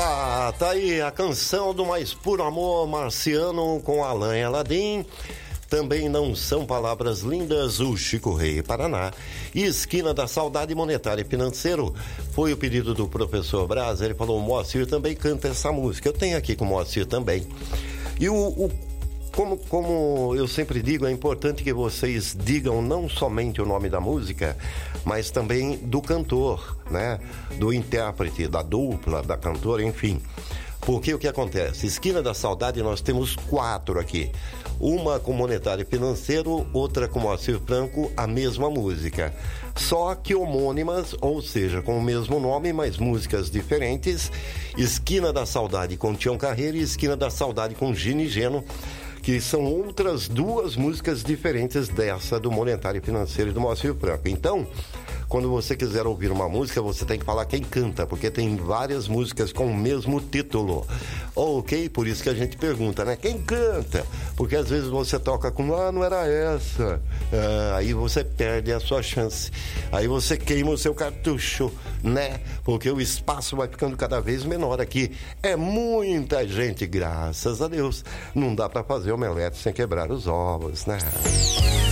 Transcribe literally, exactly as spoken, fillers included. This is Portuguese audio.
Ah, tá aí a canção do mais puro amor marciano com Alain Aladim. Também Não São Palavras Lindas, o Chico Rei Paraná. E Esquina da Saudade Monetária e Financeiro foi o pedido do professor Braz. Ele falou, o Moacir também canta essa música. Eu tenho aqui com o Moacir também. E o, o como, como eu sempre digo, é importante que vocês digam não somente o nome da música, mas também do cantor, né? Do intérprete, da dupla, da cantora, enfim. Porque o que acontece? Esquina da Saudade nós temos quatro aqui. Uma com Monetário e Financeiro, outra com Moacir Franco, a mesma música. Só que homônimas, ou seja, com o mesmo nome, mas músicas diferentes. Esquina da Saudade com Tião Carreira e Esquina da Saudade com Gini e Geno, que são outras duas músicas diferentes dessa do Monetário e Financeiro e do Moacir Franco. Então, quando você quiser ouvir uma música, você tem que falar quem canta, porque tem várias músicas com o mesmo título. Ok? Por isso que a gente pergunta, né? Quem canta? Porque às vezes você toca com, ah, não era essa. Ah, aí você perde a sua chance. Aí você queima o seu cartucho, né? Porque o espaço vai ficando cada vez menor aqui. É muita gente, graças a Deus. Não dá pra fazer omelete sem quebrar os ovos, né?